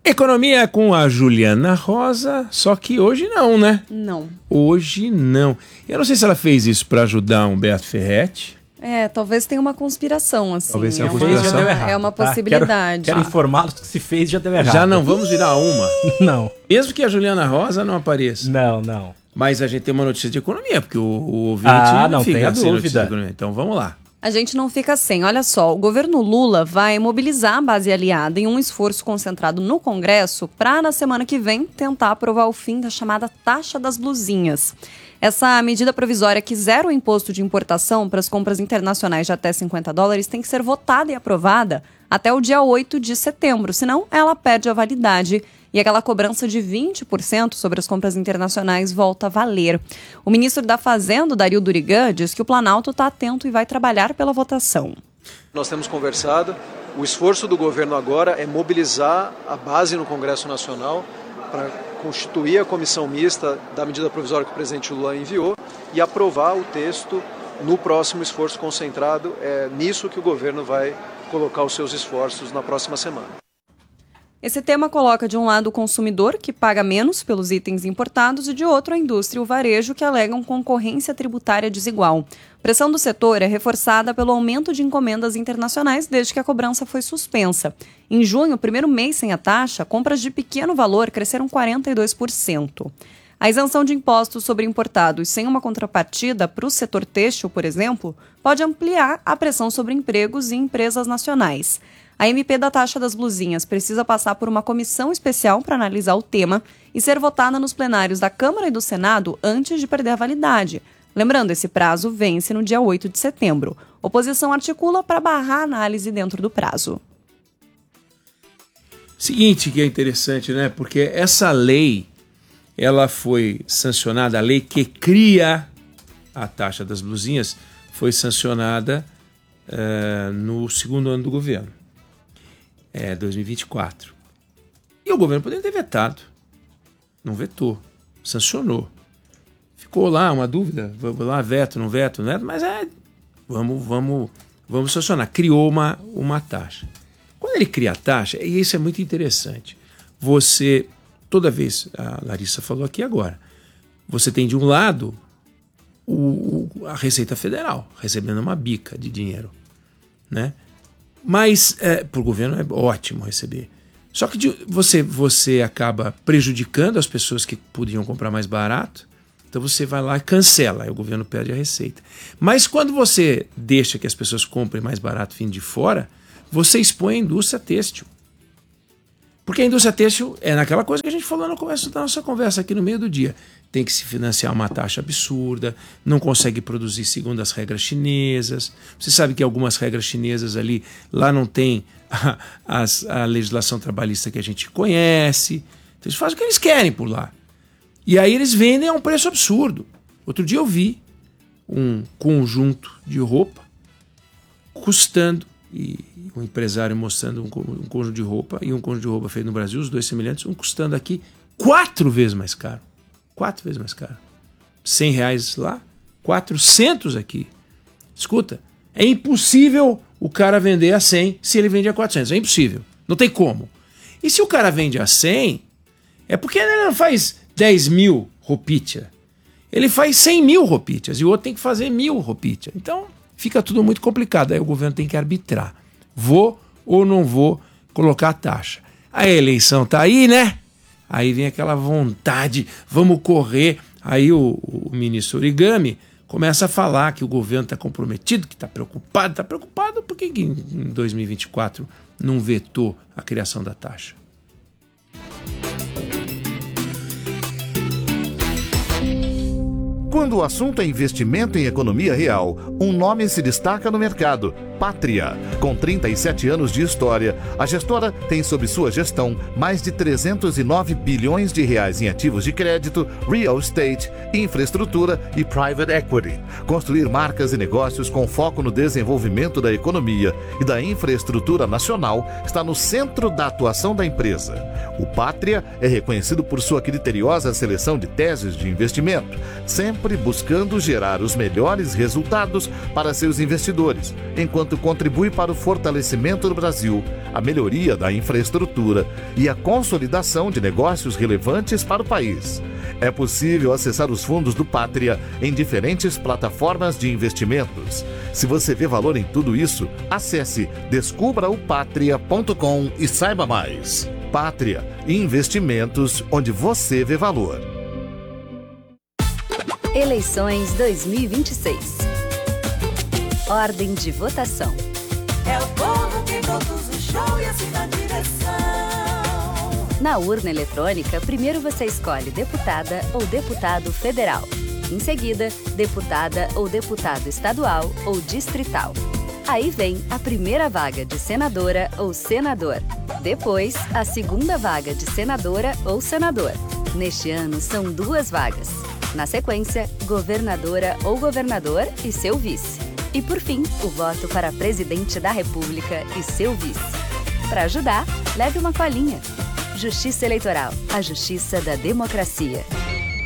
Economia com a Juliana Rosa, só que hoje não, né? Não. Hoje não. Eu não sei se ela fez isso para ajudar Humberto Ferretti. Talvez tenha uma conspiração, assim. Talvez tenha uma conspiração. Já deu errado, é uma possibilidade. Quero informá-los que se fez já deu errado. Já não vamos virar uma? Não. Mesmo que a Juliana Rosa não apareça. Não. Mas a gente tem uma notícia de economia, porque o ouvinte não fica tem a sem notícia dúvida. de economia. Então vamos lá. A gente não fica sem. Olha só, o governo Lula vai mobilizar a base aliada em um esforço concentrado no Congresso para, na semana que vem, tentar aprovar o fim da chamada taxa das blusinhas. Essa medida provisória que zera o imposto de importação para as compras internacionais de até $50 tem que ser votada e aprovada até o dia 8 de setembro, senão ela perde a validade e aquela cobrança de 20% sobre as compras internacionais volta a valer. O ministro da Fazenda, Dario Durigan, diz que o Planalto está atento e vai trabalhar pela votação. Nós temos conversado, o esforço do governo agora é mobilizar a base no Congresso Nacional para constituir a comissão mista da medida provisória que o presidente Lula enviou e aprovar o texto no próximo esforço concentrado. É nisso que o governo vai colocar os seus esforços na próxima semana. Esse tema coloca de um lado o consumidor, que paga menos pelos itens importados, e de outro a indústria e o varejo, que alegam concorrência tributária desigual. A pressão do setor é reforçada pelo aumento de encomendas internacionais desde que a cobrança foi suspensa. Em junho, primeiro mês sem a taxa, compras de pequeno valor cresceram 42%. A isenção de impostos sobre importados sem uma contrapartida para o setor têxtil, por exemplo, pode ampliar a pressão sobre empregos e empresas nacionais. A MP da taxa das blusinhas precisa passar por uma comissão especial para analisar o tema e ser votada nos plenários da Câmara e do Senado antes de perder a validade. Lembrando, esse prazo vence no dia 8 de setembro. Oposição articula para barrar a análise dentro do prazo. Seguinte que é interessante, né? Porque essa lei, ela foi sancionada, a lei que cria a taxa das blusinhas, foi sancionada no segundo ano do governo. 2024. E o governo poderia ter vetado. Não vetou. Sancionou. Ficou lá uma dúvida. Vamos lá, veto, não veto, mas vamos sancionar. Criou uma taxa. Quando ele cria a taxa, e isso é muito interessante, você, toda vez, a Larissa falou aqui agora, você tem de um lado a Receita Federal recebendo uma bica de dinheiro, né? Mas para o governo é ótimo receber. Só que você acaba prejudicando as pessoas que podiam comprar mais barato. Então você vai lá e cancela, aí o governo perde a receita. Mas quando você deixa que as pessoas comprem mais barato vindo de fora, você expõe a indústria têxtil. Porque a indústria têxtil é naquela coisa que a gente falou no começo da nossa conversa aqui no meio do dia. Tem que se financiar uma taxa absurda, não consegue produzir segundo as regras chinesas. Você sabe que algumas regras chinesas lá não tem a legislação trabalhista que a gente conhece. Então eles fazem o que eles querem por lá. E aí eles vendem a um preço absurdo. Outro dia eu vi um conjunto de roupa custando, e um empresário mostrando um conjunto de roupa e um conjunto de roupa feito no Brasil, os dois semelhantes, um custando aqui 4 vezes mais caro. 4 vezes mais caro. R$100 lá, 400 aqui. Escuta, é impossível o cara vender a 100 se ele vende a 400. É impossível. Não tem como. E se o cara vende a 100, é porque ele não faz 10 mil roupitas. Ele faz 100 mil roupitas e o outro tem que fazer 1000 roupitas. Então fica tudo muito complicado. Aí o governo tem que arbitrar. Vou ou não vou colocar a taxa? A eleição tá aí, né? Aí vem aquela vontade, vamos correr. Aí o ministro Origami começa a falar que o governo está comprometido, que está preocupado, por que em 2024 não vetou a criação da taxa? Quando o assunto é investimento em economia real, um nome se destaca no mercado: Pátria. Com 37 anos de história, a gestora tem sob sua gestão mais de 309 bilhões de reais em ativos de crédito, real estate, infraestrutura e private equity. Construir marcas e negócios com foco no desenvolvimento da economia e da infraestrutura nacional está no centro da atuação da empresa. O Pátria é reconhecido por sua criteriosa seleção de teses de investimento, sempre buscando gerar os melhores resultados para seus investidores, enquanto investimento contribui para o fortalecimento do Brasil, a melhoria da infraestrutura e a consolidação de negócios relevantes para o país. É possível acessar os fundos do Pátria em diferentes plataformas de investimentos. Se você vê valor em tudo isso, acesse descubraopatria.com e saiba mais. Pátria, investimentos onde você vê valor. Eleições 2026. Ordem de votação. É o povo que conduz o show e assim na direção. Na urna eletrônica, primeiro você escolhe deputada ou deputado federal. Em seguida, deputada ou deputado estadual ou distrital. Aí vem a primeira vaga de senadora ou senador. Depois, a segunda vaga de senadora ou senador. Neste ano, são 2 vagas. Na sequência, governadora ou governador e seu vice. E por fim, o voto para presidente da República e seu vice. Para ajudar, leve uma colinha. Justiça Eleitoral, a justiça da democracia.